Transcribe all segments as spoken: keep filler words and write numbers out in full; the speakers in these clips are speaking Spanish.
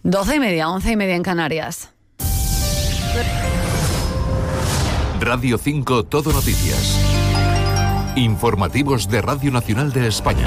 Doce y media, once y media en Canarias. Radio cinco Todo Noticias. Informativos de Radio Nacional de España.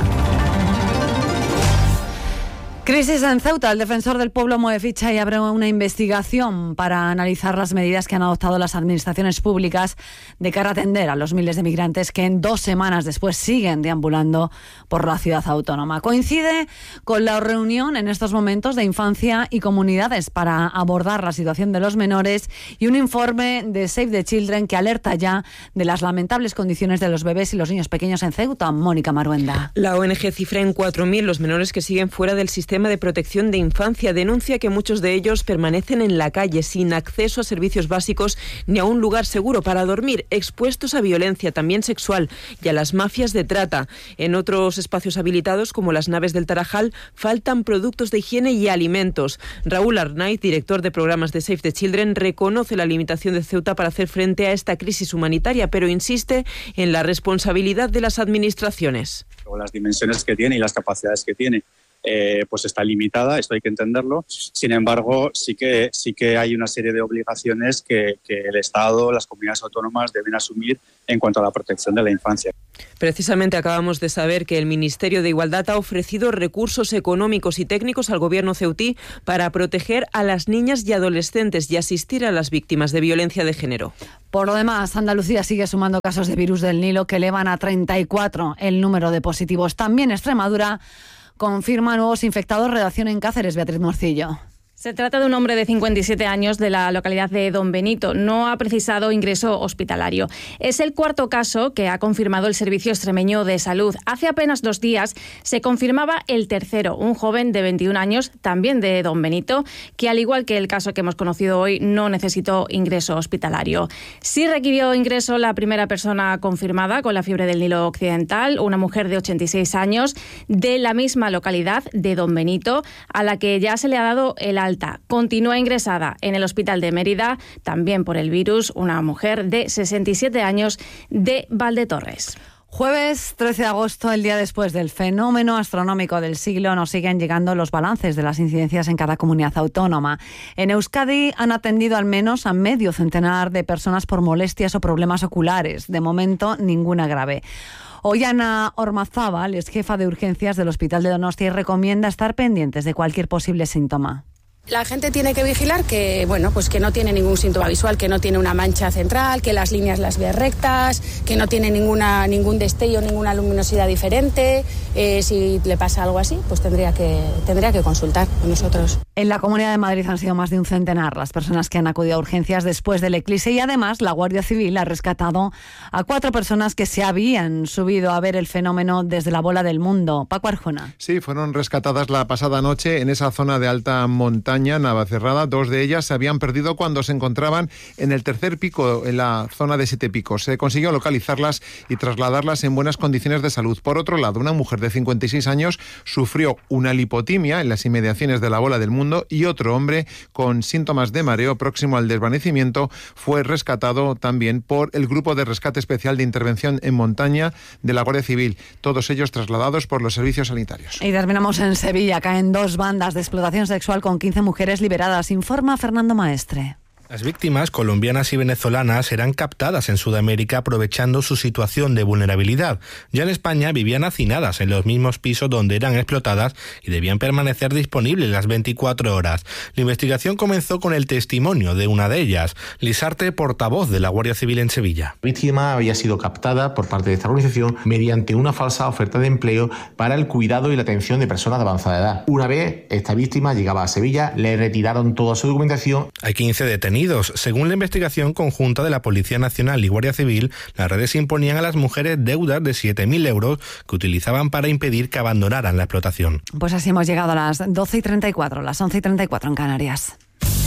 Crisis en Ceuta. El defensor del pueblo mueve ficha y abre una investigación para analizar las medidas que han adoptado las administraciones públicas de cara a atender a los miles de migrantes que en dos semanas después siguen deambulando por la ciudad autónoma. Coincide con la reunión en estos momentos de Infancia y Comunidades para abordar la situación de los menores y un informe de Save the Children que alerta ya de las lamentables condiciones de los bebés y los niños pequeños en Ceuta. Mónica Maruenda. La O N G cifra en cuatro mil los menores que siguen fuera del sistema de protección de infancia. Denuncia que muchos de ellos permanecen en la calle sin acceso a servicios básicos ni a un lugar seguro para dormir, expuestos a violencia también sexual y a las mafias de trata. En otros espacios habilitados, como las naves del Tarajal, faltan productos de higiene y alimentos. Raúl Arnaiz, director de programas de Save the Children, reconoce la limitación de Ceuta para hacer frente a esta crisis humanitaria, pero insiste en la responsabilidad de las administraciones. Las dimensiones que tiene y las capacidades que tiene. Eh, pues está limitada, esto hay que entenderlo. Sin embargo, sí que, sí que hay una serie de obligaciones que, que el Estado, las comunidades autónomas deben asumir en cuanto a la protección de la infancia. Precisamente acabamos de saber que el Ministerio de Igualdad ha ofrecido recursos económicos y técnicos al gobierno ceutí para proteger a las niñas y adolescentes y asistir a las víctimas de violencia de género. Por lo demás, Andalucía sigue sumando casos de virus del Nilo que elevan a treinta y cuatro el número de positivos. También Extremadura confirma nuevos infectados. Redacción en Cáceres, Beatriz Morcillo. Se trata de un hombre de cincuenta y siete años de la localidad de Don Benito. No ha precisado ingreso hospitalario. Es el cuarto caso que ha confirmado el Servicio Extremeño de Salud. Hace apenas dos días se confirmaba el tercero, un joven de veintiún años, también de Don Benito, que al igual que el caso que hemos conocido hoy, no necesitó ingreso hospitalario. Sí requirió ingreso la primera persona confirmada con la fiebre del Nilo Occidental, una mujer de ochenta y seis años de la misma localidad de Don Benito, a la que ya se le ha dado el alta. Continúa ingresada en el hospital de Mérida, también por el virus, una mujer de sesenta y siete años de Valdetorres. Jueves trece de agosto, el día después del fenómeno astronómico del siglo, nos siguen llegando los balances de las incidencias en cada comunidad autónoma. En Euskadi han atendido al menos a medio centenar de personas por molestias o problemas oculares. De momento, ninguna grave. Hoy Ana Ormazábal es jefa de urgencias del Hospital de Donostia y recomienda estar pendientes de cualquier posible síntoma. La gente tiene que vigilar que, bueno, pues que no tiene ningún síntoma visual, que no tiene una mancha central, que las líneas las ve rectas, que no tiene ninguna ningún destello, ninguna luminosidad diferente. Eh, si le pasa algo así, pues tendría que tendría que consultar con nosotros. En la Comunidad de Madrid han sido más de un centenar las personas que han acudido a urgencias después del eclipse y además la Guardia Civil ha rescatado a cuatro personas que se habían subido a ver el fenómeno desde la bola del mundo. Paco Arjona. Sí, fueron rescatadas la pasada noche en esa zona de alta montaña, Navacerrada. Dos de ellas se habían perdido cuando se encontraban en el tercer pico, en la zona de Siete Picos. Se consiguió localizarlas y trasladarlas en buenas condiciones de salud. Por otro lado, una mujer de cincuenta y seis años sufrió una lipotimia en las inmediaciones de la bola del mundo y otro hombre con síntomas de mareo próximo al desvanecimiento fue rescatado también por el Grupo de Rescate Especial de Intervención en Montaña de la Guardia Civil. Todos ellos trasladados por los servicios sanitarios. Y terminamos en Sevilla. Caen dos bandas de explotación sexual con quince mujeres liberadas, informa Fernando Maestre. Las víctimas colombianas y venezolanas eran captadas en Sudamérica aprovechando su situación de vulnerabilidad. Ya en España vivían hacinadas en los mismos pisos donde eran explotadas y debían permanecer disponibles las veinticuatro horas. La investigación comenzó con el testimonio de una de ellas, Lisarte, portavoz de la Guardia Civil en Sevilla. La víctima había sido captada por parte de esta organización mediante una falsa oferta de empleo para el cuidado y la atención de personas de avanzada edad. Una vez esta víctima llegaba a Sevilla, le retiraron toda su documentación. Hay quince detenidos. Según la investigación conjunta de la Policía Nacional y Guardia Civil, las redes imponían a las mujeres deudas de siete mil euros que utilizaban para impedir que abandonaran la explotación. Pues así hemos llegado a las doce y treinta y cuatro, las once y treinta y cuatro en Canarias.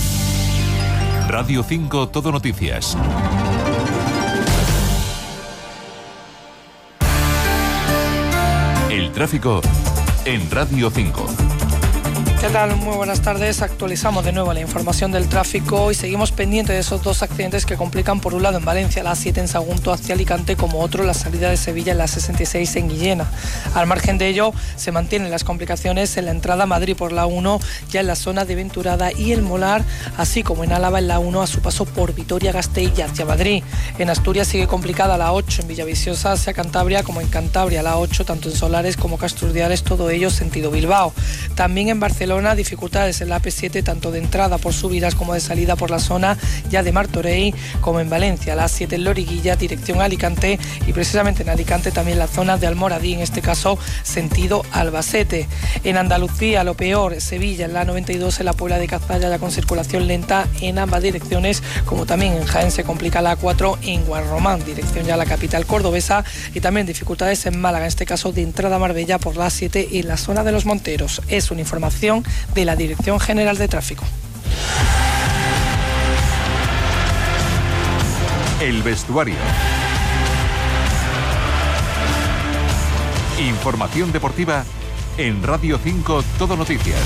Radio cinco Todo Noticias. El tráfico en Radio cinco. ¿Qué tal? Muy buenas tardes. Actualizamos de nuevo la información del tráfico y seguimos pendientes de esos dos accidentes que complican, por un lado en Valencia, la A siete en Sagunto hacia Alicante, como otro la salida de Sevilla en la sesenta y seis en Guillena. Al margen de ello, se mantienen las complicaciones en la entrada a Madrid por la uno, ya en la zona de Venturada y El Molar, así como en Álava en la uno a su paso por Vitoria-Gasteiz y hacia Madrid. En Asturias sigue complicada la ocho en Villaviciosa hacia Cantabria, como en Cantabria la ocho, tanto en Solares como Casturdiales, todo ello sentido Bilbao. También en Barcelona dificultades en la A P siete, tanto de entrada por subidas como de salida por la zona ya de Martorell, como en Valencia, la A siete en Loriguilla, dirección Alicante, y precisamente en Alicante también la zona de Almoradí, en este caso sentido Albacete. En Andalucía lo peor, Sevilla en la noventa y dos, en la Puebla de Cazalla ya con circulación lenta en ambas direcciones, como también en Jaén se complica la A cuatro en Guarromán, dirección ya a la capital cordobesa, y también dificultades en Málaga, en este caso de entrada a Marbella por la A siete en la zona de Los Monteros. Es una información de la Dirección General de Tráfico. El vestuario. Información deportiva en Radio cinco Todo Noticias.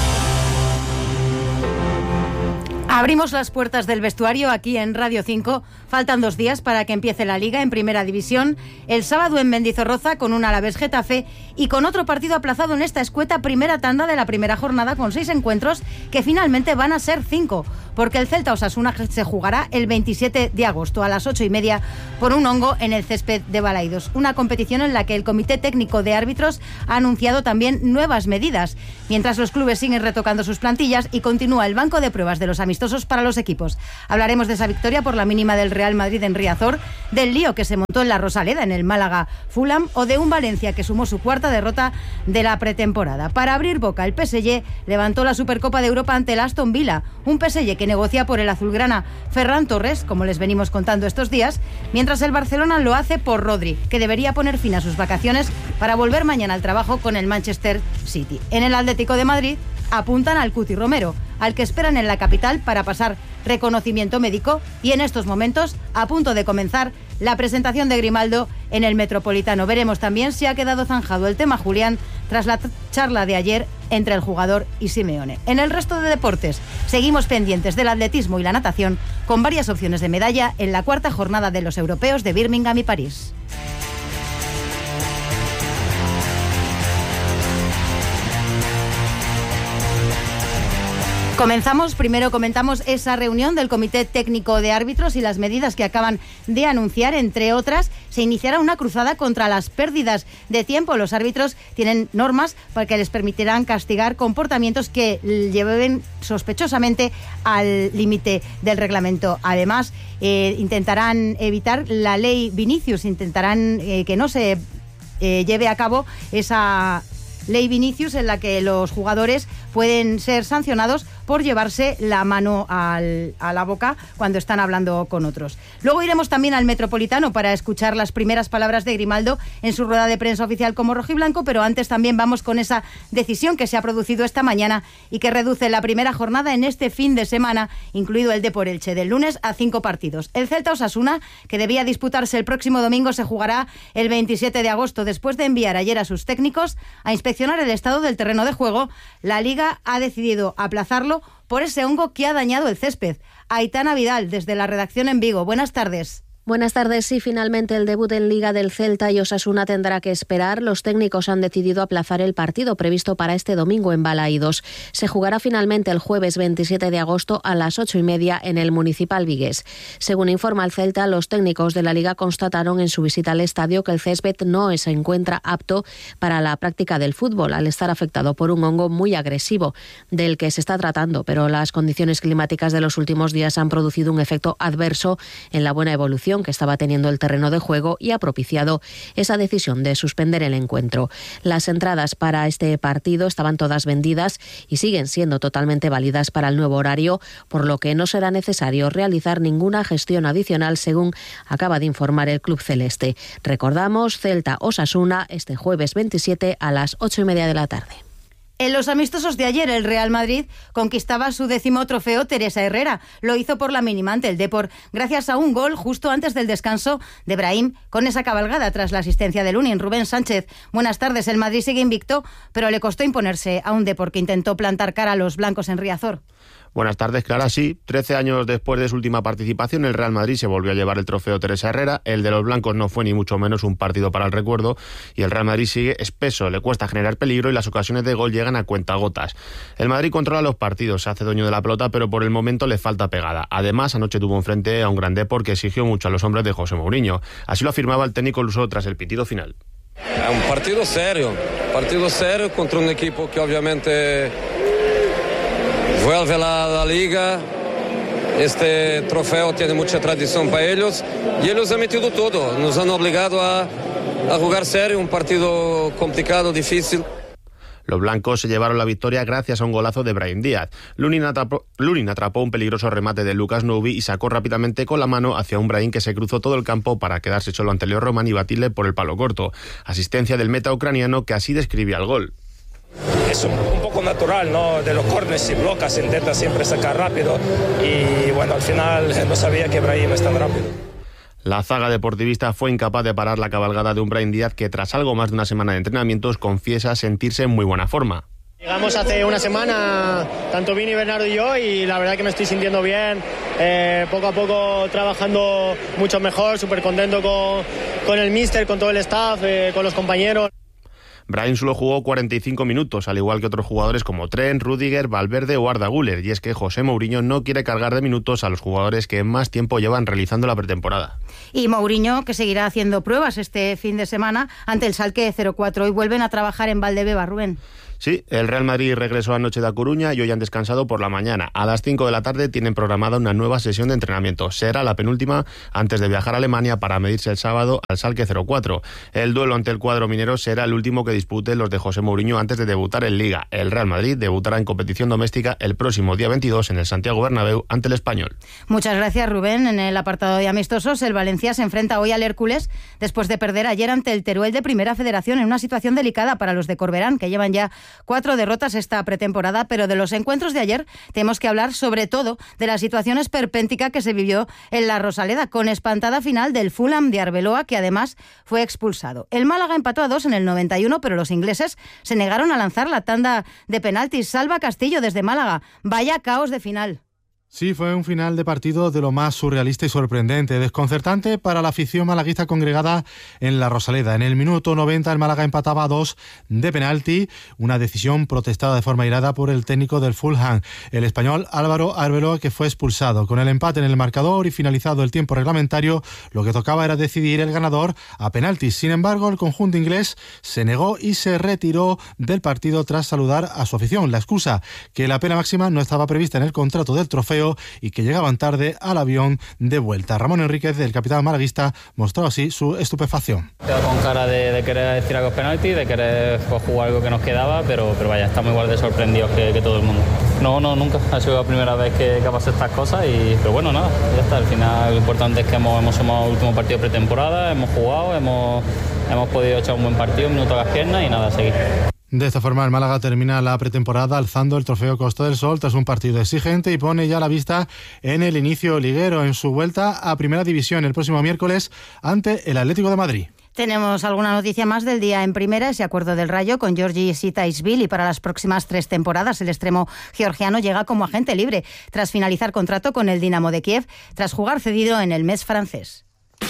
Abrimos las puertas del vestuario aquí en Radio cinco. Faltan dos días para que empiece la Liga en Primera División. El sábado en Mendizorroza con un Alavés Getafe y con otro partido aplazado en esta escueta primera tanda de la primera jornada con seis encuentros que finalmente van a ser cinco, porque el Celta Osasuna se jugará el veintisiete de agosto a las ocho y media por un hongo en el césped de Balaidos. Una competición en la que el Comité Técnico de Árbitros ha anunciado también nuevas medidas, mientras los clubes siguen retocando sus plantillas y continúa el banco de pruebas de los amistosos para los equipos. Hablaremos de esa victoria por la mínima del Real Madrid en Riazor, del lío que se montó en la Rosaleda en el Málaga Fulham o de un Valencia que sumó su cuarta derrota de la pretemporada. Para abrir boca, el P S G levantó la Supercopa de Europa ante el Aston Villa, un P S G que negocia por el azulgrana Ferran Torres, como les venimos contando estos días, mientras el Barcelona lo hace por Rodri, que debería poner fin a sus vacaciones para volver mañana al trabajo con el Manchester City. En el Atlético de Madrid apuntan al Cuti Romero, al que esperan en la capital para pasar reconocimiento médico, y en estos momentos a punto de comenzar la presentación de Grimaldo en el Metropolitano. Veremos también si ha quedado zanjado el tema Julián tras la charla de ayer entre el jugador y Simeone. En el resto de deportes seguimos pendientes del atletismo y la natación, con varias opciones de medalla en la cuarta jornada de los europeos de Birmingham y París. Comenzamos, primero comentamos esa reunión del Comité Técnico de Árbitros y las medidas que acaban de anunciar. Entre otras, se iniciará una cruzada contra las pérdidas de tiempo. Los árbitros tienen normas para que les permitirán castigar comportamientos que lleven sospechosamente al límite del reglamento. Además, eh, intentarán evitar la ley Vinicius, intentarán eh, que no se eh, lleve a cabo esa ley Vinicius en la que los jugadores pueden ser sancionados por llevarse la mano al, a la boca cuando están hablando con otros. Luego iremos también al Metropolitano para escuchar las primeras palabras de Grimaldo en su rueda de prensa oficial como rojiblanco, pero antes también vamos con esa decisión que se ha producido esta mañana y que reduce la primera jornada en este fin de semana, incluido el Depor Elche, del lunes a cinco partidos. El Celta Osasuna, que debía disputarse el próximo domingo, se jugará el veintisiete de agosto. Después de enviar ayer a sus técnicos a inspeccionar el estado del terreno de juego, la Liga ha decidido aplazarlo por ese hongo que ha dañado el césped. Aitana Vidal, desde la redacción en Vigo. Buenas tardes. Buenas tardes. Sí, finalmente el debut en Liga del Celta y Osasuna tendrá que esperar. Los técnicos han decidido aplazar el partido previsto para este domingo en Balaídos. Se jugará finalmente el jueves veintisiete de agosto a las ocho y media en el Municipal Vigués. Según informa el Celta, los técnicos de la Liga constataron en su visita al estadio que el césped no se encuentra apto para la práctica del fútbol, al estar afectado por un hongo muy agresivo, del que se está tratando, pero las condiciones climáticas de los últimos días han producido un efecto adverso en la buena evolución que estaba teniendo el terreno de juego y ha propiciado esa decisión de suspender el encuentro. Las entradas para este partido estaban todas vendidas y siguen siendo totalmente válidas para el nuevo horario, por lo que no será necesario realizar ninguna gestión adicional, según acaba de informar el club celeste. Recordamos, Celta Osasuna este jueves veintisiete a las ocho y media de la tarde. En los amistosos de ayer, el Real Madrid conquistaba su décimo trofeo Teresa Herrera. Lo hizo por la mínima ante el Depor, gracias a un gol justo antes del descanso de Brahim, con esa cabalgada tras la asistencia de Lunin. Rubén Sánchez, buenas tardes. El Madrid sigue invicto, pero le costó imponerse a un Depor que intentó plantar cara a los blancos en Riazor. Buenas tardes, Clara. Sí, trece años después de su última participación, el Real Madrid se volvió a llevar el trofeo Teresa Herrera. El de los blancos no fue ni mucho menos un partido para el recuerdo y el Real Madrid sigue espeso, le cuesta generar peligro y las ocasiones de gol llegan a cuentagotas. El Madrid controla los partidos, se hace dueño de la pelota, pero por el momento le falta pegada. Además, anoche tuvo enfrente a un gran Depor que exigió mucho a los hombres de José Mourinho. Así lo afirmaba el técnico luso tras el pitido final. Es un partido serio, partido serio contra un equipo que obviamente vuelve a la, la liga. Este trofeo tiene mucha tradición para ellos y ellos han metido todo, nos han obligado a, a jugar serio, un partido complicado, difícil. Los blancos se llevaron la victoria gracias a un golazo de Brahim Díaz. Lunin atrapó, Lunin atrapó un peligroso remate de Lucas Noubi y sacó rápidamente con la mano hacia un Brahim que se cruzó todo el campo para quedarse solo ante Leo Roman y batirle por el palo corto. Asistencia del meta ucraniano que así describía el gol. Es un, un poco natural, ¿no? De los córneres se bloca, se intenta siempre sacar rápido y bueno, al final no sabía que Brahim es tan rápido. La zaga deportivista fue incapaz de parar la cabalgada de un Brahim Díaz que tras algo más de una semana de entrenamientos confiesa sentirse en muy buena forma. Llegamos hace una semana, tanto Vini, Bernardo y yo, y la verdad que me estoy sintiendo bien, eh, poco a poco trabajando mucho mejor, súper contento con, con el míster, con todo el staff, eh, con los compañeros. Brahim solo jugó cuarenta y cinco minutos, al igual que otros jugadores como Trent, Rüdiger, Valverde o Arda Güler, y es que José Mourinho no quiere cargar de minutos a los jugadores que más tiempo llevan realizando la pretemporada. Y Mourinho, que seguirá haciendo pruebas este fin de semana ante el Schalke cero cuatro, y vuelven a trabajar en Valdebeba, Rubén. Sí, el Real Madrid regresó anoche de A Coruña y hoy han descansado por la mañana. A las cinco de la tarde tienen programada una nueva sesión de entrenamiento. Será la penúltima antes de viajar a Alemania para medirse el sábado al Schalke cero cuatro. El duelo ante el cuadro minero será el último que disputen los de José Mourinho antes de debutar en Liga. El Real Madrid debutará en competición doméstica el próximo día veintidós en el Santiago Bernabéu ante el Español. Muchas gracias, Rubén. En el apartado de amistosos, el Valencia se enfrenta hoy al Hércules después de perder ayer ante el Teruel de Primera Federación en una situación delicada para los de Corberán, que llevan ya cuatro derrotas esta pretemporada, pero de los encuentros de ayer tenemos que hablar sobre todo de la situación esperpéntica que se vivió en la Rosaleda, con espantada final del Fulham de Arbeloa, que además fue expulsado. El Málaga empató a dos en el noventa y uno, pero los ingleses se negaron a lanzar la tanda de penaltis. Salva Castillo desde Málaga. Vaya caos de final. Sí, fue un final de partido de lo más surrealista y sorprendente, desconcertante para la afición malaguista congregada en la Rosaleda. En el minuto noventa el Málaga empataba a dos de penalti, una decisión protestada de forma irada por el técnico del Fulham, el español Álvaro Arbeloa, que fue expulsado. Con el empate en el marcador y finalizado el tiempo reglamentario, lo que tocaba era decidir el ganador a penaltis. Sin embargo, el conjunto inglés se negó y se retiró del partido tras saludar a su afición. La excusa, que la pena máxima no estaba prevista en el contrato del trofeo y que llegaban tarde al avión de vuelta. Ramón Enríquez, el capitán malaguista, mostró así su estupefacción. Con cara de, de querer tirar los penaltis, de querer pues, jugar algo que nos quedaba, pero, pero vaya, estamos igual de sorprendidos que, que todo el mundo. No, no, nunca. Ha sido la primera vez que, que pasado estas cosas, y, pero bueno, nada, ya está. Al final lo importante es que hemos, hemos sumado el último partido de pretemporada, hemos jugado, hemos, hemos podido echar un buen partido, un minuto a las piernas y nada, a seguir. De esta forma, el Málaga termina la pretemporada alzando el trofeo Costa del Sol tras un partido exigente y pone ya la vista en el inicio liguero, en su vuelta a Primera División el próximo miércoles ante el Atlético de Madrid. Tenemos alguna noticia más del día en Primera, ese acuerdo del Rayo con Georgi Sitaishvili para las próximas tres temporadas. El extremo georgiano llega como agente libre tras finalizar contrato con el Dinamo de Kiev, tras jugar cedido en el Metz francés.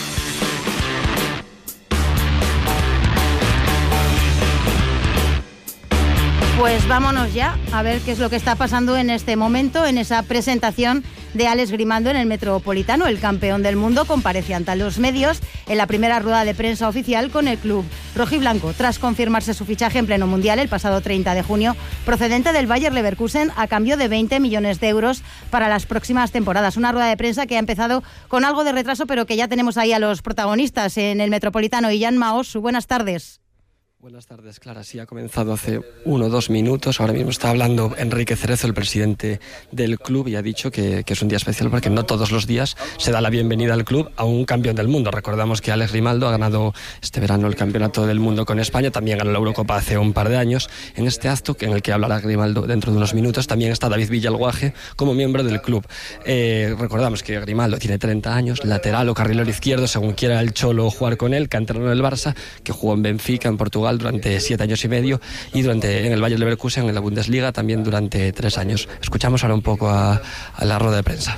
Pues vámonos ya a ver qué es lo que está pasando en este momento, en esa presentación de Alex Grimando en el Metropolitano. El campeón del mundo comparece ante los medios en la primera rueda de prensa oficial con el club rojiblanco, tras confirmarse su fichaje en pleno mundial el pasado treinta de junio, procedente del Bayer Leverkusen, a cambio de veinte millones de euros para las próximas temporadas. Una rueda de prensa que ha empezado con algo de retraso, pero que ya tenemos ahí a los protagonistas en el Metropolitano. Y Jan Maos, buenas tardes. Buenas tardes, Clara. Sí, ha comenzado hace uno o dos minutos. Ahora mismo está hablando Enrique Cerezo, el presidente del club, y ha dicho que, que es un día especial porque no todos los días se da la bienvenida al club a un campeón del mundo. Recordamos que Alex Grimaldo ha ganado este verano el campeonato del mundo con España, también ganó la Eurocopa hace un par de años. En este acto, en el que hablará Grimaldo dentro de unos minutos, también está David Villalguaje como miembro del club. Eh, recordamos que Grimaldo tiene treinta años, lateral o carrilero izquierdo, según quiera el Cholo jugar con él, canterano del Barça, que jugó en Benfica, en Portugal, durante siete años y medio, y durante en el Bayer Leverkusen, en la Bundesliga, también durante tres años. Escuchamos ahora un poco a, a la rueda de prensa.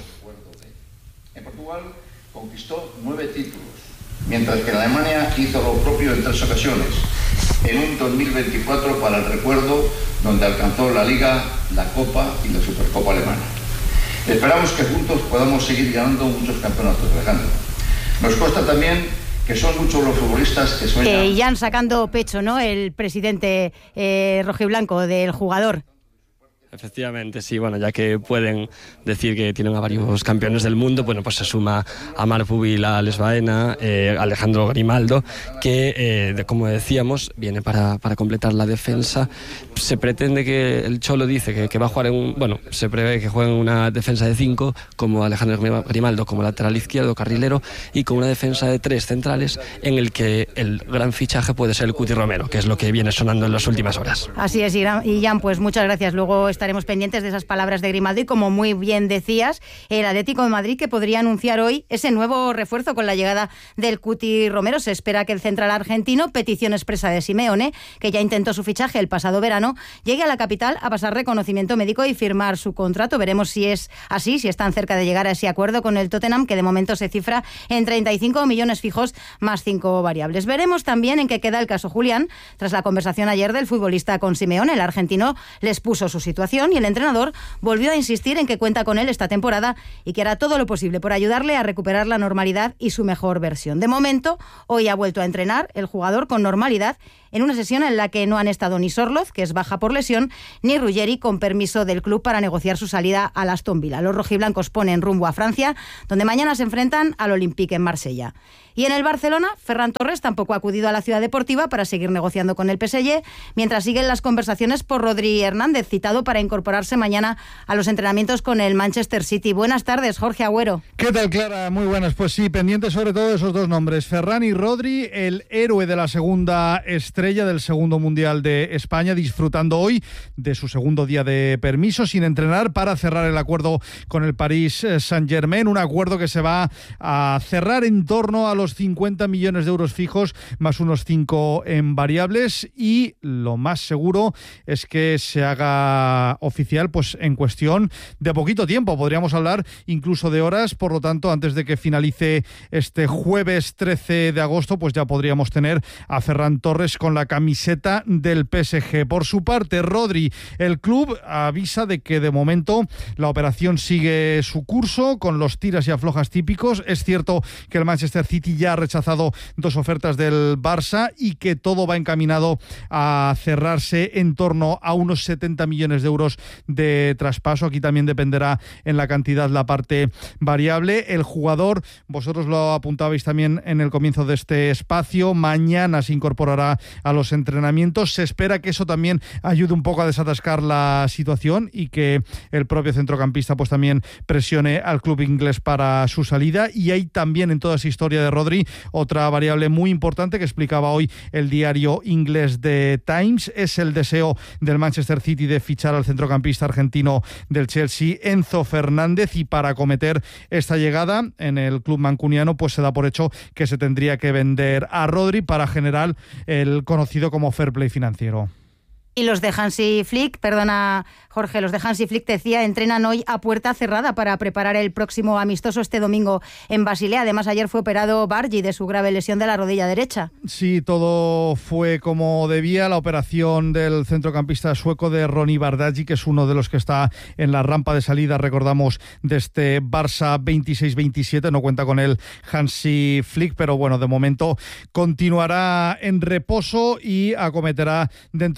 En Portugal conquistó nueve títulos, mientras que en Alemania hizo lo propio en tres ocasiones. En un dos mil veinticuatro para el recuerdo, donde alcanzó la Liga, la Copa y la Supercopa alemana. Esperamos que juntos podamos seguir ganando muchos campeonatos, Alejandro. Nos consta también que son muchos los futbolistas que sueñan... Eh, Jan sacando pecho, ¿no?, el presidente eh, rojiblanco del jugador. Efectivamente, sí, bueno, ya que pueden decir que tienen a varios campeones del mundo, bueno, pues se suma a Marc Pubil, a Alex Baena, eh, Alejandro Grimaldo, que, eh, de, como decíamos, viene para, para completar la defensa. Se pretende que, el Cholo dice que, que va a jugar en un, bueno, se prevé que juegue en una defensa de cinco, como Alejandro Grimaldo como lateral izquierdo, carrilero, y con una defensa de tres centrales, en el que el gran fichaje puede ser el Cuti Romero, que es lo que viene sonando en las últimas horas. Así es, y Jan, pues muchas gracias. Luego estaremos pendientes de esas palabras de Grimaldo y, como muy bien decías, el Atlético de Madrid, que podría anunciar hoy ese nuevo refuerzo con la llegada del Cuti Romero. Se espera que el central argentino, petición expresa de Simeone, que ya intentó su fichaje el pasado verano, llegue a la capital a pasar reconocimiento médico y firmar su contrato. Veremos si es así, si están cerca de llegar a ese acuerdo con el Tottenham, que de momento se cifra en treinta y cinco millones fijos más cinco variables. Veremos también en qué queda el caso Julián. Tras la conversación ayer del futbolista con Simeone, el argentino les puso su situación y el entrenador volvió a insistir en que cuenta con él esta temporada y que hará todo lo posible por ayudarle a recuperar la normalidad y su mejor versión. De momento, hoy ha vuelto a entrenar el jugador con normalidad en una sesión en la que no han estado ni Sorloz, que es baja por lesión, ni Ruggeri, con permiso del club para negociar su salida al Aston Villa. Los rojiblancos ponen rumbo a Francia, donde mañana se enfrentan al Olympique en Marsella. Y en el Barcelona, Ferran Torres tampoco ha acudido a la ciudad deportiva para seguir negociando con el P S G, mientras siguen las conversaciones por Rodri Hernández, citado para incorporarse mañana a los entrenamientos con el Manchester City. Buenas tardes, Jorge Agüero. ¿Qué tal, Clara? Muy buenas. Pues sí, pendiente sobre todo de esos dos nombres, Ferran y Rodri, el héroe de la segunda estrella del segundo Mundial de España, disfrutando hoy de su segundo día de permiso sin entrenar para cerrar el acuerdo con el Paris Saint-Germain, un acuerdo que se va a cerrar en torno a los cincuenta millones de euros fijos más unos cinco en variables, y lo más seguro es que se haga oficial pues en cuestión de poquito tiempo. Podríamos hablar incluso de horas, por lo tanto, antes de que finalice este jueves trece de agosto, pues ya podríamos tener a Ferran Torres con la camiseta del P S G. Por su parte, Rodri, el club avisa de que de momento la operación sigue su curso con los tiras y aflojas típicos. Es cierto que el Manchester City ya ha rechazado dos ofertas del Barça y que todo va encaminado a cerrarse en torno a unos setenta millones de euros de traspaso. Aquí también dependerá en la cantidad la parte variable. El jugador, vosotros lo apuntabais también en el comienzo de este espacio, mañana se incorporará a los entrenamientos. Se espera que eso también ayude un poco a desatascar la situación y que el propio centrocampista pues también presione al club inglés para su salida. Y hay también en toda esa historia de Rodri otra variable muy importante que explicaba hoy el diario inglés The Times. Es el deseo del Manchester City de fichar al centrocampista argentino del Chelsea, Enzo Fernández, y para acometer esta llegada en el club mancuniano pues se da por hecho que se tendría que vender a Rodri para generar el conocido como fair play financiero. Y los de Hansi Flick, perdona Jorge, los de Hansi Flick, decía, entrenan hoy a puerta cerrada para preparar el próximo amistoso este domingo en Basilea. Además, ayer fue operado Bargi de su grave lesión de la rodilla derecha. Sí, todo fue como debía. La operación del centrocampista sueco de Ronny Bardghji, que es uno de los que está en la rampa de salida, recordamos, de este Barça veintiséis veintisiete. No cuenta con él Hansi Flick, pero bueno, de momento continuará en reposo y acometerá dentro de poco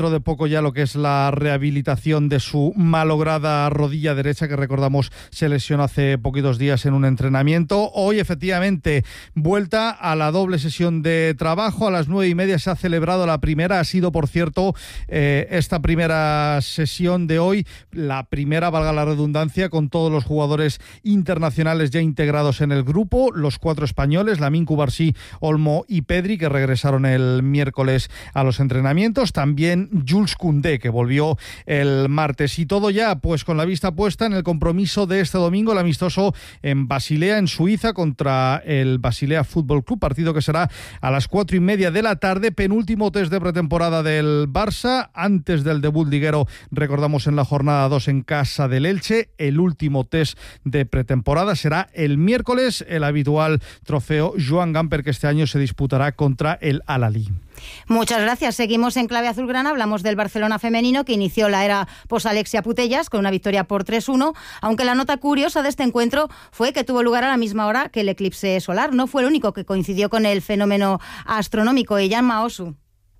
poco ya lo que es la rehabilitación de su malograda rodilla derecha, que recordamos se lesionó hace poquitos días en un entrenamiento. Hoy, efectivamente, vuelta a la doble sesión de trabajo. A las nueve y media se ha celebrado la primera. Ha sido, por cierto, eh, esta primera sesión de hoy, la primera, valga la redundancia, con todos los jugadores internacionales ya integrados en el grupo, los cuatro españoles, Lamine Cubarsí, Olmo y Pedri, que regresaron el miércoles a los entrenamientos. También Jules Koundé, que volvió el martes. Y todo ya, pues con la vista puesta en el compromiso de este domingo, el amistoso en Basilea, en Suiza, contra el Basilea Fútbol Club, partido que será a las cuatro y media de la tarde, penúltimo test de pretemporada del Barça, antes del debut liguero, recordamos, en la jornada dos en casa del Elche. El último test de pretemporada será el miércoles, el habitual trofeo Joan Gamper, que este año se disputará contra el Al-Ahly. Muchas gracias. Seguimos en Clave Azulgrana. Hablamos del Barcelona femenino, que inició la era post-Alexia Putellas con una victoria por tres uno, aunque la nota curiosa de este encuentro fue que tuvo lugar a la misma hora que el eclipse solar. No fue el único que coincidió con el fenómeno astronómico. Jan Maosu.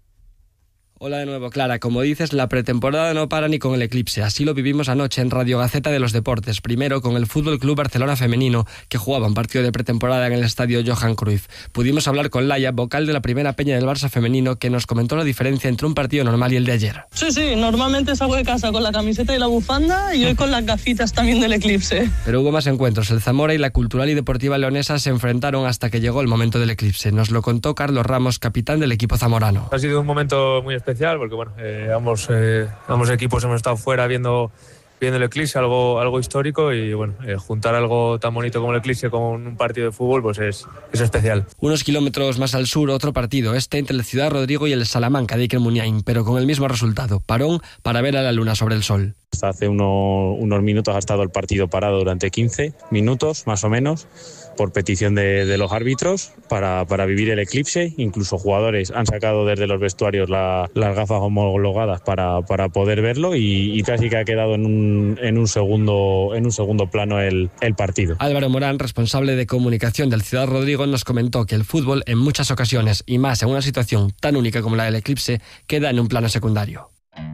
Hola de nuevo, Clara. Como dices, la pretemporada no para ni con el eclipse. Así lo vivimos anoche en Radio Gaceta de los Deportes. Primero con el Fútbol Club Barcelona femenino, que jugaba un partido de pretemporada en el estadio Johan Cruyff. Pudimos hablar con Laia, vocal de la primera peña del Barça femenino, que nos comentó la diferencia entre un partido normal y el de ayer. Sí, sí, normalmente salgo de casa con la camiseta y la bufanda, y hoy con las gafitas también del eclipse. Pero hubo más encuentros. El Zamora y la Cultural y Deportiva Leonesa se enfrentaron hasta que llegó el momento del eclipse. Nos lo contó Carlos Ramos, capitán del equipo zamorano. Ha sido un momento muy especial porque, bueno, eh, ambos, eh, ambos equipos hemos estado fuera viendo, viendo el eclipse, algo, algo histórico, y bueno, eh, juntar algo tan bonito como el eclipse con un partido de fútbol, pues es, es especial. Unos kilómetros más al sur, otro partido, este entre el Ciudad Rodrigo y el Salamanca de Iker Muniain, pero con el mismo resultado, parón para ver a la luna sobre el sol. Hasta hace uno, unos minutos ha estado el partido parado durante quince minutos, más o menos, por petición de, de los árbitros para, para vivir el eclipse. Incluso jugadores han sacado desde los vestuarios la, las gafas homologadas para, para poder verlo, y, y casi que ha quedado en un, en un, segundo, en un segundo plano el, el partido. Álvaro Morán, responsable de comunicación del Ciudad Rodrigo, nos comentó que el fútbol en muchas ocasiones, y más en una situación tan única como la del eclipse, queda en un plano secundario.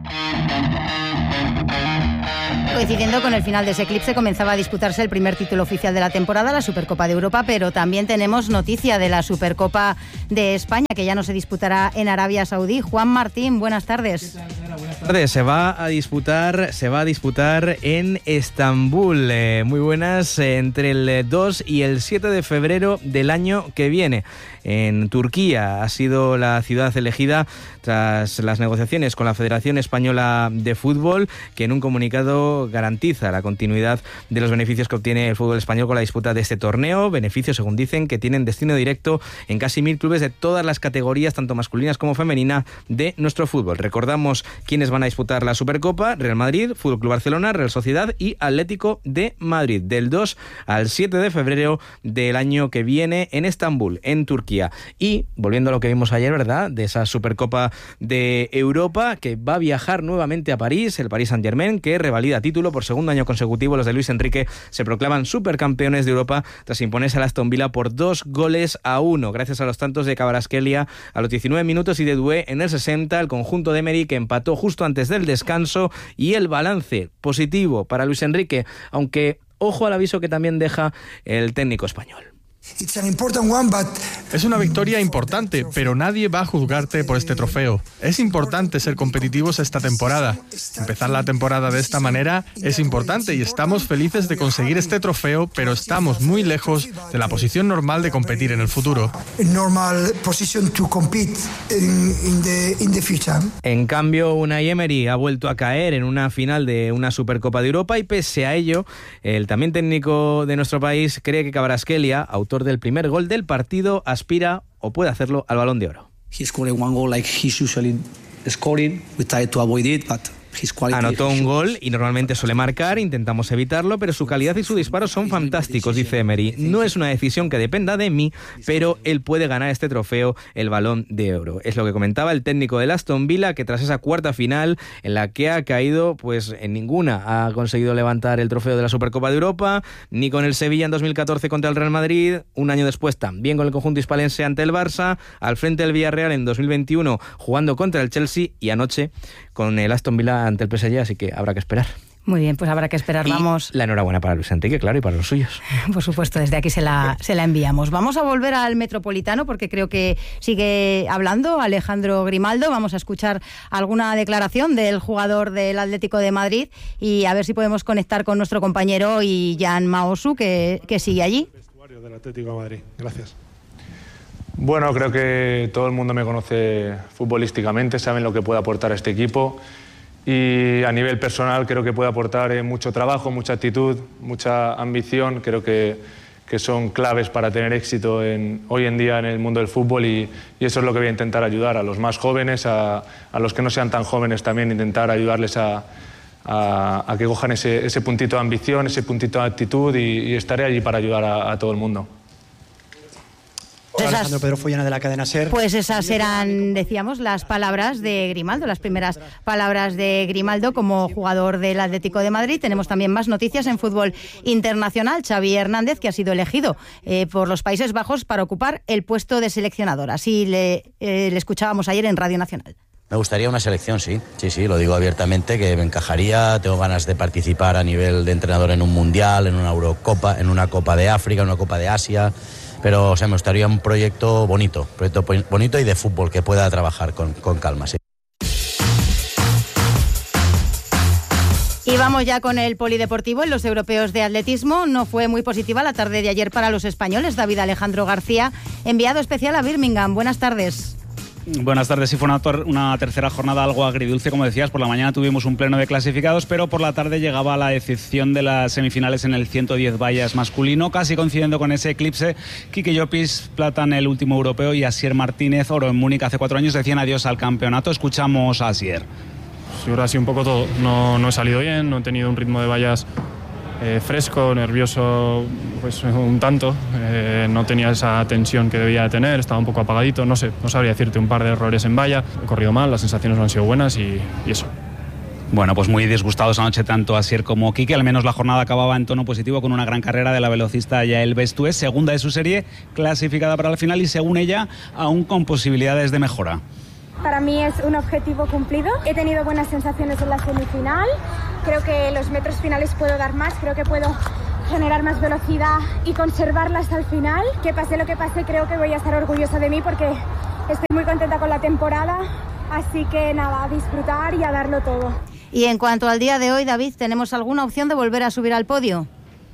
Coincidiendo con el final de ese eclipse, comenzaba a disputarse el primer título oficial de la temporada, la Supercopa de Europa, pero también tenemos noticia de la Supercopa de España, que ya no se disputará en Arabia Saudí. Juan Martín, buenas tardes. Buenas tardes. Se va a disputar, se va a disputar en Estambul. Eh, muy buenas, eh, entre el dos y el siete de febrero del año que viene. En Turquía ha sido la ciudad elegida tras las negociaciones con la Federación Española de Fútbol, que en un comunicado garantiza la continuidad de los beneficios que obtiene el fútbol español con la disputa de este torneo. Beneficios, según dicen, que tienen destino directo en casi mil clubes de todas las categorías, tanto masculinas como femeninas, de nuestro fútbol. Recordamos quiénes van a disputar la Supercopa: Real Madrid, Fútbol Club Barcelona, Real Sociedad y Atlético de Madrid, del dos al siete de febrero del año que viene en Estambul, en Turquía. Y volviendo a lo que vimos ayer, ¿verdad?, de esa Supercopa de Europa, que va a viajar nuevamente a París, el Paris Saint-Germain, que revalida título por segundo año consecutivo. Los de Luis Enrique se proclaman supercampeones de Europa tras imponerse al Aston Villa por dos goles a uno, gracias a los tantos de Kvaratskhelia a los diecinueve minutos y de Doué en el sesenta. El conjunto de Emery, que empató justo antes del descanso, y el balance positivo para Luis Enrique, aunque ojo al aviso que también deja el técnico español. Es una victoria importante, pero nadie va a juzgarte por este trofeo. Es importante ser competitivos esta temporada. Empezar la temporada de esta manera es importante y estamos felices de conseguir este trofeo, pero estamos muy lejos de la posición normal de competir en el futuro. En cambio, Unai Emery ha vuelto a caer en una final de una Supercopa de Europa, y pese a ello, el también técnico de nuestro país cree que Kvaratskhelia, autor del primer gol del partido, aspira o puede hacerlo al Balón de Oro. Anotó un gol y normalmente suele marcar, intentamos evitarlo, pero su calidad y su disparo son fantásticos, dice Emery. No es una decisión que dependa de mí, pero él puede ganar este trofeo, el Balón de Oro. Es lo que comentaba el técnico del Aston Villa, que tras esa cuarta final, en la que ha caído, pues en ninguna ha conseguido levantar el trofeo de la Supercopa de Europa, ni con el Sevilla en dos mil catorce contra el Real Madrid, un año después también con el conjunto hispalense ante el Barça, al frente del Villarreal en dos mil veintiuno jugando contra el Chelsea y anoche con el Aston Villa ante el P S G, así que habrá que esperar. Muy bien, pues habrá que esperar. Y vamos. La enhorabuena para Luis Enrique, claro, y para los suyos. Por supuesto, desde aquí se la, se la enviamos. Vamos a volver al Metropolitano porque creo que sigue hablando Alejandro Grimaldo. Vamos a escuchar alguna declaración del jugador del Atlético de Madrid y a ver si podemos conectar con nuestro compañero y Jan Maosu, que, que sigue allí. Del Atlético de Madrid. Gracias. Bueno, creo que todo el mundo me conoce futbolísticamente, saben lo que puedo aportar a este equipo. Y a nivel personal creo que puede aportar eh, mucho trabajo, mucha actitud, mucha ambición. Creo que, que son claves para tener éxito en, hoy en día en el mundo del fútbol y, y eso es lo que voy a intentar ayudar a los más jóvenes, a, a los que no sean tan jóvenes también, intentar ayudarles a, a, a que cojan ese, ese puntito de ambición, ese puntito de actitud y, y estaré allí para ayudar a, a todo el mundo. Hola, Alejandro Pedro Follana de la cadena SER. Pues esas eran, decíamos, las palabras de Grimaldo, las primeras palabras de Grimaldo como jugador del Atlético de Madrid. Tenemos también más noticias en fútbol internacional. Xavi Hernández, que ha sido elegido eh, por los Países Bajos para ocupar el puesto de seleccionador. Así le, eh, le escuchábamos ayer en Radio Nacional. Me gustaría una selección, sí, sí, sí, lo digo abiertamente, que me encajaría. Tengo ganas de participar a nivel de entrenador en un Mundial, en una Eurocopa, en una Copa de África, en una Copa de Asia. Pero o sea, me gustaría un proyecto bonito, proyecto bonito y de fútbol que pueda trabajar con, con calma, sí. Y vamos ya con el polideportivo en los europeos de atletismo. No fue muy positiva la tarde de ayer para los españoles. David Alejandro García, enviado especial a Birmingham. Buenas tardes. Buenas tardes. Sí, fue una, una tercera jornada algo agridulce, como decías. Por la mañana tuvimos un pleno de clasificados, pero por la tarde llegaba la decepción de las semifinales en el ciento diez vallas masculino, casi coincidiendo con ese eclipse. Quique Llopis, plata en el último europeo, y Asier Martínez, oro en Múnich hace cuatro años, decían adiós al campeonato. Escuchamos a Asier. Sí, ahora sí un poco todo. No, no he salido bien, no he tenido un ritmo de vallas Eh, fresco, nervioso, pues un tanto, eh, no tenía esa tensión que debía de tener, estaba un poco apagadito, no sé, no sabría decirte, un par de errores en valla, he corrido mal, las sensaciones no han sido buenas y, y eso. Bueno, pues muy disgustados anoche tanto Asier como Quique. Al menos la jornada acababa en tono positivo con una gran carrera de la velocista Yael Bestué, segunda de su serie, clasificada para la final y según ella, aún con posibilidades de mejora. Para mí es un objetivo cumplido. He tenido buenas sensaciones en la semifinal. Creo que los metros finales puedo dar más. Creo que puedo generar más velocidad y conservarla hasta el final. Que pase lo que pase, creo que voy a estar orgullosa de mí porque estoy muy contenta con la temporada. Así que nada, a disfrutar y a darlo todo. Y en cuanto al día de hoy, David, ¿tenemos alguna opción de volver a subir al podio?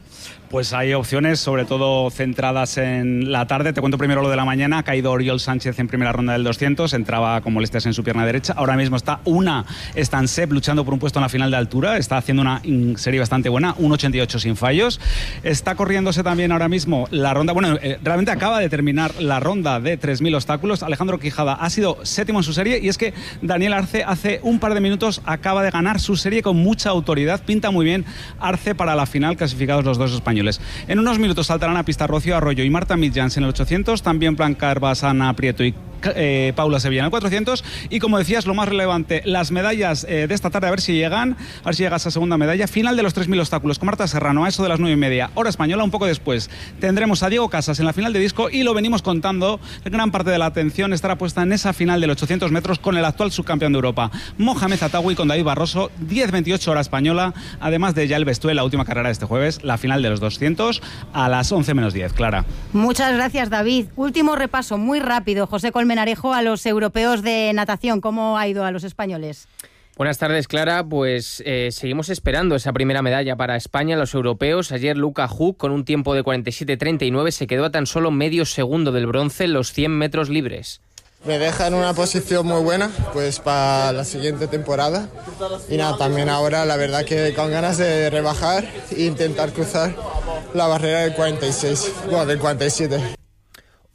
Pues hay opciones, sobre todo centradas en la tarde. Te cuento primero lo de la mañana. Ha caído Oriol Sánchez en primera ronda del doscientos. Entraba con molestias en su pierna derecha. Ahora mismo está una Stansep luchando por un puesto en la final de altura. Está haciendo una serie bastante buena, un ochenta y ocho sin fallos. Está corriéndose también ahora mismo la ronda. Bueno, eh, realmente acaba de terminar la ronda de tres mil obstáculos. Alejandro Quijada ha sido séptimo en su serie. Y es que Daniel Arce hace un par de minutos acaba de ganar su serie con mucha autoridad. Pinta muy bien Arce para la final, clasificados los dos españoles. En unos minutos saltarán a pista Rocío Arroyo y Marta Midjans en el ochocientos, también Blanca Herbas, Ana Prieto y eh, Paula Sevilla en el cuatrocientos. Y como decías, lo más relevante, las medallas eh, de esta tarde, a ver si llegan, a ver si llega esa segunda medalla. Final de los tres mil obstáculos con Marta Serrano a eso de las nueve y media, hora española. Un poco después tendremos a Diego Casas en la final de disco y lo venimos contando. Gran parte de la atención estará puesta en esa final del ochocientos metros con el actual subcampeón de Europa, Mohamed Atawi, con David Barroso, diez veintiocho hora española. Además de Yael Bestué, la última carrera de este jueves, la final de los doscientos a las once menos diez. Clara. Muchas gracias, David. Último repaso, muy rápido. José Colmenarejo, a los europeos de natación. ¿Cómo ha ido a los españoles? Buenas tardes, Clara. Pues eh, seguimos esperando esa primera medalla para España en los europeos. Ayer Luca Huck, con un tiempo de cuarenta y siete treinta y nueve, se quedó a tan solo medio segundo del bronce en los cien metros libres. Me deja en una posición muy buena pues para la siguiente temporada y nada, también ahora la verdad que con ganas de rebajar e intentar cruzar la barrera del cuarenta y seis, bueno, del cuarenta y siete.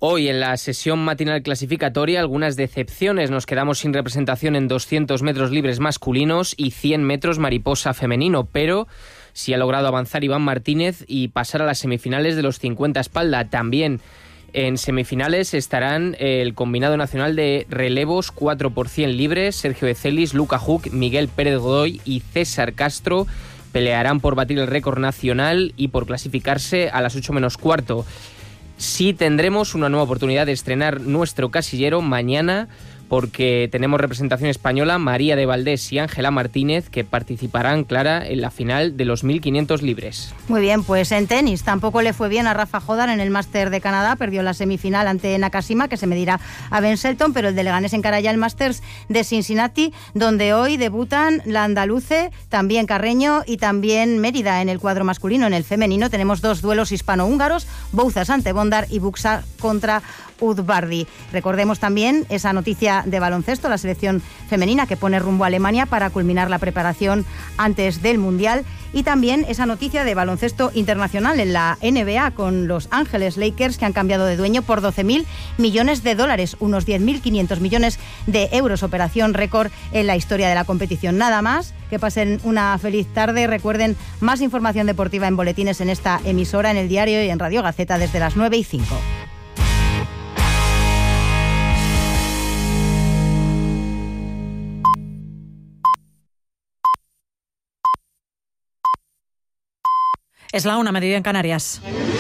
Hoy en la sesión matinal clasificatoria algunas decepciones. Nos quedamos sin representación en doscientos metros libres masculinos y cien metros mariposa femenino, pero sí ha logrado avanzar Iván Martínez y pasar a las semifinales de los cincuenta espalda. También en semifinales estarán el combinado nacional de relevos cuatro por cien libres. Sergio de Celis, Luca Huck, Miguel Pérez Godoy y César Castro pelearán por batir el récord nacional y por clasificarse a las ocho menos cuarto. Sí tendremos una nueva oportunidad de estrenar nuestro casillero mañana, porque tenemos representación española, María de Valdés y Ángela Martínez, que participarán, Clara, en la final de los mil quinientos libres. Muy bien, pues en tenis tampoco le fue bien a Rafa Jodar en el Máster de Canadá. Perdió la semifinal ante Nakashima, que se medirá a Ben Shelton, pero el de Leganés encara ya el Masters de Cincinnati, donde hoy debutan la andaluce, también Carreño y también Mérida en el cuadro masculino. En el femenino tenemos dos duelos hispano-húngaros, Bouzas ante Bondar y Buxa contra Udvardi. Recordemos también esa noticia de baloncesto, la selección femenina que pone rumbo a Alemania para culminar la preparación antes del Mundial, y también esa noticia de baloncesto internacional en la N B A con Los Ángeles Lakers, que han cambiado de dueño por doce mil millones de dólares, unos diez mil quinientos millones de euros, operación récord en la historia de la competición. Nada más, que pasen una feliz tarde. Recuerden, más información deportiva en boletines en esta emisora, en El Diario y en Radio Gaceta desde las nueve y cinco. Es la una, medida en Canarias.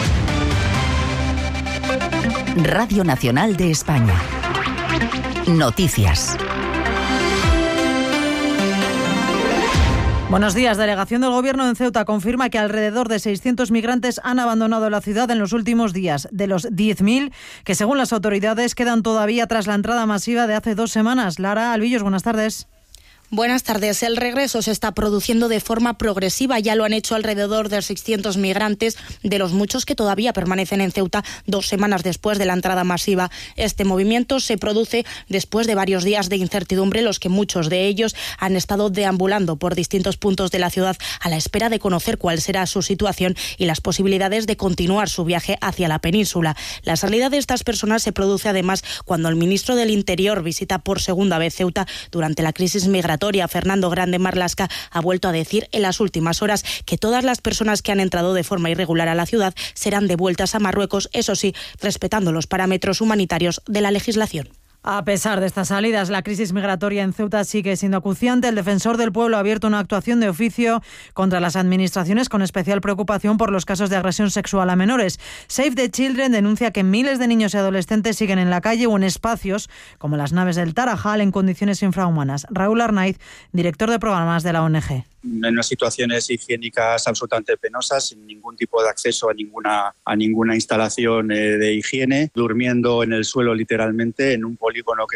Radio Nacional de España. Noticias. Buenos días. Delegación del Gobierno en Ceuta confirma que alrededor de seiscientos migrantes han abandonado la ciudad en los últimos días. De los diez mil que, según las autoridades, quedan todavía tras la entrada masiva de hace dos semanas. Lara Albillos, buenas tardes. Buenas tardes. El regreso se está produciendo de forma progresiva. Ya lo han hecho alrededor de seiscientos migrantes, de los muchos que todavía permanecen en Ceuta dos semanas después de la entrada masiva. Este movimiento se produce después de varios días de incertidumbre, los que muchos de ellos han estado deambulando por distintos puntos de la ciudad a la espera de conocer cuál será su situación y las posibilidades de continuar su viaje hacia la península. La salida de estas personas se produce además cuando el ministro del Interior visita por segunda vez Ceuta durante la crisis migratoria. Fernando Grande Marlaska ha vuelto a decir en las últimas horas que todas las personas que han entrado de forma irregular a la ciudad serán devueltas a Marruecos, eso sí, respetando los parámetros humanitarios de la legislación. A pesar de estas salidas, la crisis migratoria en Ceuta sigue siendo acuciante. El defensor del pueblo ha abierto una actuación de oficio contra las administraciones con especial preocupación por los casos de agresión sexual a menores. Save the Children denuncia que miles de niños y adolescentes siguen en la calle o en espacios como las naves del Tarajal en condiciones infrahumanas. Raúl Arnaiz, director de programas de la O N G. En unas situaciones higiénicas absolutamente penosas, sin ningún tipo de acceso a ninguna, a ninguna instalación eh, de higiene, durmiendo en el suelo literalmente en un polígono que